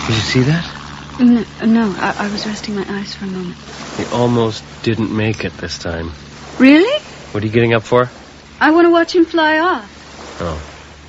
Did you see that? No, I was resting my eyes for a moment. We almost didn't make it this time. Really? What are you getting up for? I want to watch him fly off. Oh.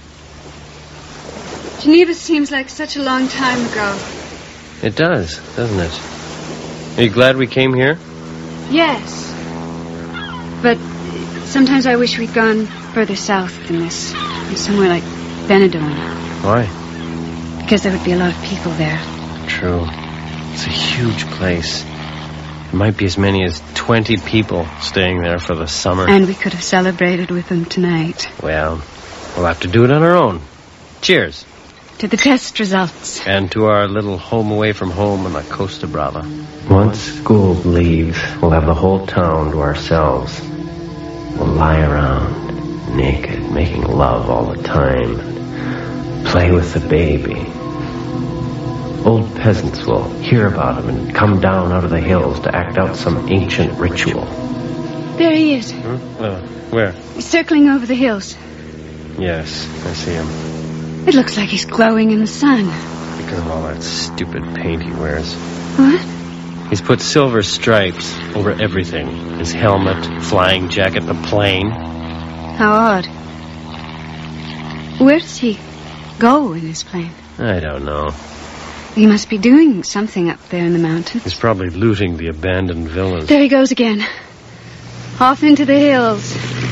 Geneva seems like such a long time ago. It does, doesn't it? Are you glad we came here? Yes. But sometimes I wish we'd gone further south than this. Somewhere like Benidorm. Why? Because there would be a lot of people there. True. It's a huge place. There might be as many as 20 people staying there for the summer. And we could have celebrated with them tonight. Well, we'll have to do it on our own. Cheers. To the test results. And to our little home away from home on the Costa Brava. Once Gould leaves, we'll have the whole town to ourselves. We'll lie around, naked, making love all the time. Play with the baby. Old peasants will hear about him and come down out of the hills to act out some ancient ritual. There he is. Where? He's circling over the hills. Yes, I see him. It looks like he's glowing in the sun. Because of all that stupid paint he wears. What? He's put silver stripes over everything. His helmet, flying jacket, the plane. How odd. Where does he go in his plane? I don't know. He must be doing something up there in the mountains. He's probably looting the abandoned villas. There he goes again. Off into the hills.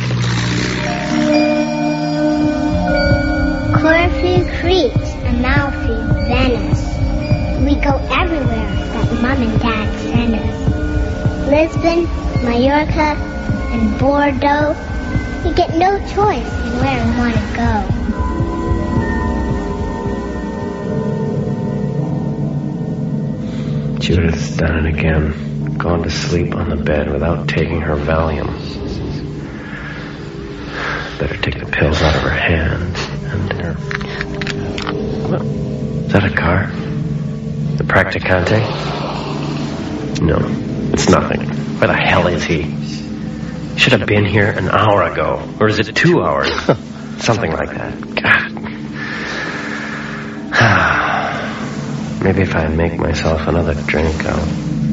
Corfu, Crete, Amalfi, Venice. We go everywhere that Mom and Dad send us. Lisbon, Mallorca, and Bordeaux. We get no choice in where we want to go. Judith's done it again. Gone to sleep on the bed without taking her Valium. Better take the pills out of her hand. And her... Well, is that a car? The Practicante? No, it's nothing. Where the hell is he? Should have been here an hour ago. Or is it 2 hours? Something like that. God. Maybe if I make myself another drink, I'll...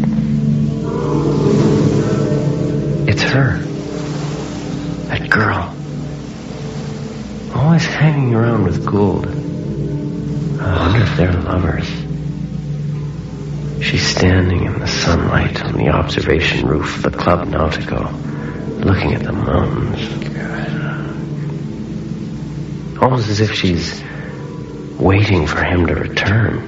It's her. That girl. Always hanging around with Gould. I wonder if they're lovers. She's standing in the sunlight on the observation roof of the Club Nautico, looking at the mountains. Almost as if she's waiting for him to return.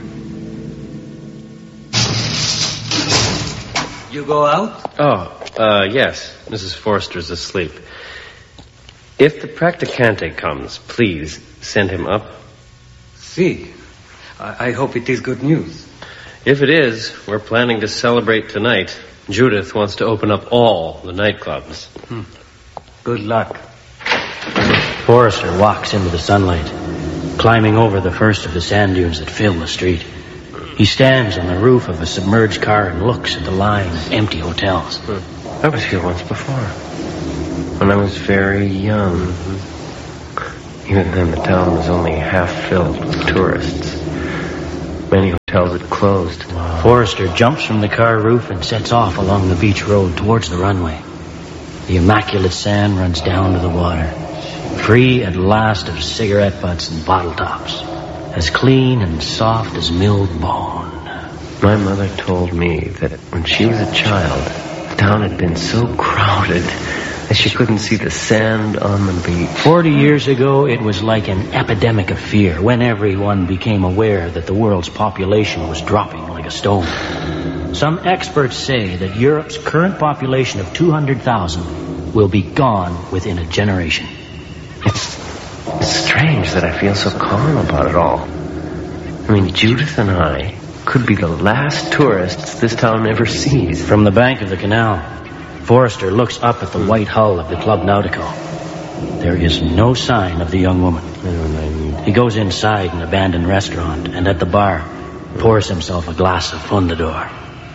You go out? Oh, yes. Mrs. Forrester's asleep. If the Practicante comes, please send him up. See. I hope it is good news. If it is, we're planning to celebrate tonight. Judith wants to open up all the nightclubs. Good luck. Forrester walks into the sunlight, climbing over the first of the sand dunes that fill the street. He stands on the roof of a submerged car and looks at the line of empty hotels. I was here once before, when I was very young. Even then, the town was only half filled with tourists. Many hotels had closed. Wow. Forrester jumps from the car roof and sets off along the beach road towards the runway. The immaculate sand runs down to the water, free at last of cigarette butts and bottle tops, as clean and soft as milled bone. My mother told me that when she was a child, the town had been so crowded that she couldn't see the sand on the beach. 40 years ago, it was like an epidemic of fear when everyone became aware that the world's population was dropping like a stone. Some experts say that Europe's current population of 200,000 will be gone within a generation. It's strange that I feel so calm about it all. I mean, Judith and I could be the last tourists this town ever sees. From the bank of the canal, Forrester looks up at the white hull of the Club Nautico. There is no sign of the young woman. He goes inside an abandoned restaurant and at the bar pours himself a glass of Fundador.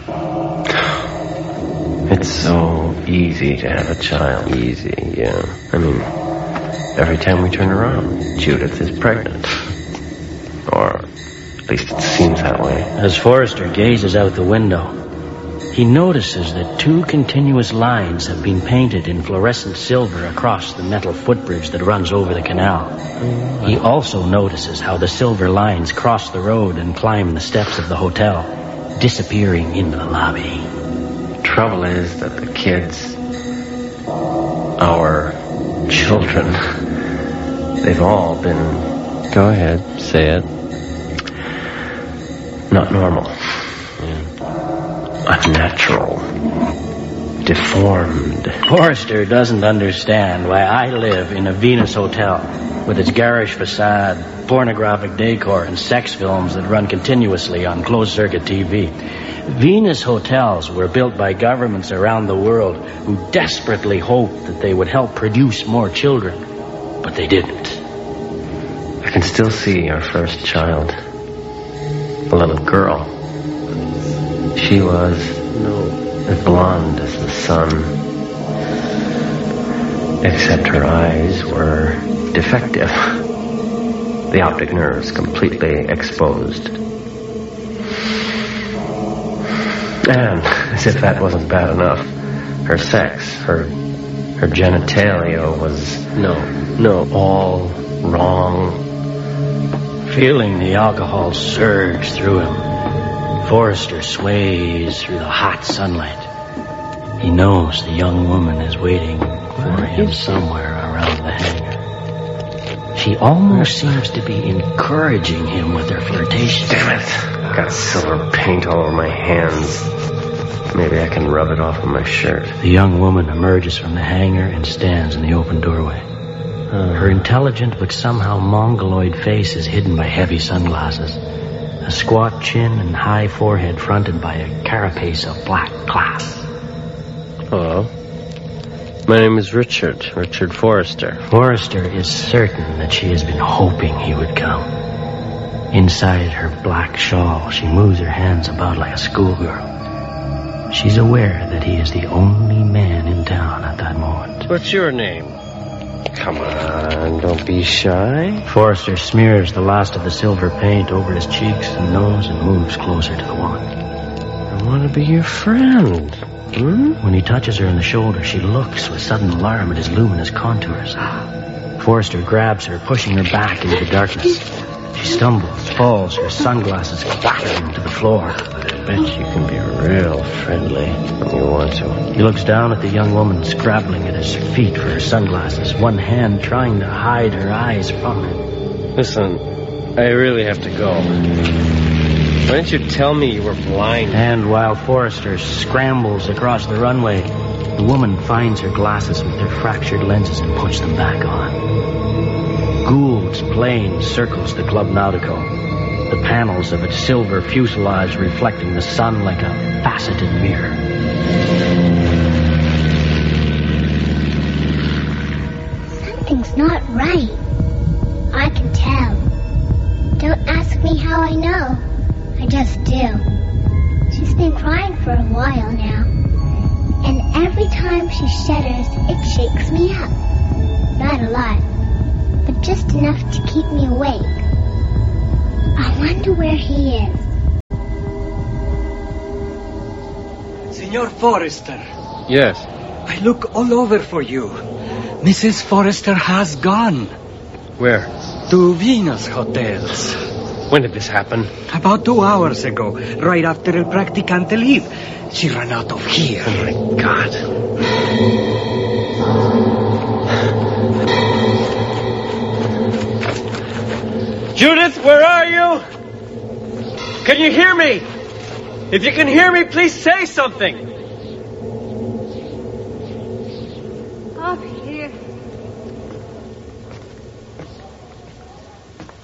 It's so easy to have a child. Easy, yeah. I mean, every time we turn around, Judith is pregnant. Or At least it seems that way. As Forrester gazes out the window, he notices that 2 continuous lines have been painted in fluorescent silver across the metal footbridge that runs over the canal. He also notices how the silver lines cross the road and climb the steps of the hotel, disappearing into the lobby. Trouble is that the kids, our children, they've all been, go ahead, say it, not normal. Unnatural. Deformed. Forrester doesn't understand why I live in a Venus hotel with its garish facade, pornographic decor, and sex films that run continuously on closed-circuit TV. Venus hotels were built by governments around the world who desperately hoped that they would help produce more children, but they didn't. I can still see our first child. A little girl. She was as blonde as the sun, except her eyes were defective. The optic nerves completely exposed. And, as if that wasn't bad enough, her sex, her genitalia was all wrong. Feeling the alcohol surge through him, Forrester sways through the hot sunlight. He knows the young woman is waiting for him somewhere around the hangar. She almost seems to be encouraging him with her flirtation. Damn it. I've got silver paint all over my hands. Maybe I can rub it off on my shirt. The young woman emerges from the hangar and stands in the open doorway. Her intelligent but somehow mongoloid face is hidden by heavy sunglasses. A squat chin and high forehead fronted by a carapace of black glass. Hello. My name is Richard Forrester. Forrester is certain that she has been hoping he would come. Inside her black shawl, she moves her hands about like a schoolgirl. She's aware that he is the only man in town at that moment. What's your name? Come on, don't be shy. Forrester smears the last of the silver paint over his cheeks and nose and moves closer to the woman. I want to be your friend. When he touches her on the shoulder, she looks with sudden alarm at his luminous contours. Forrester grabs her, pushing her back into the darkness. She stumbles, falls, her sunglasses clatter into the floor. I bet you can be real friendly when you want to. He looks down at the young woman scrabbling at his feet for her sunglasses, one hand trying to hide her eyes from him. Listen, I really have to go. Why didn't you tell me you were blind? And while Forrester scrambles across the runway, the woman finds her glasses with their fractured lenses and puts them back on. Gould's plane circles the Club Nautico, the panels of its silver fuselage reflecting the sun like a faceted mirror. Something's not right. I can tell. Don't ask me how I know. I just do. She's been crying for a while now. And every time she shudders, it shakes me up. Not a lot, but just enough to keep me awake. I wonder where he is. Senor Forrester. Yes. I look all over for you. Mrs. Forrester has gone. Where? To Venus Hotels. When did this happen? About 2 hours ago, right after El Practicante leave. She ran out of here. Oh, my God. Judith, where are you? Can you hear me? If you can hear me, please say something.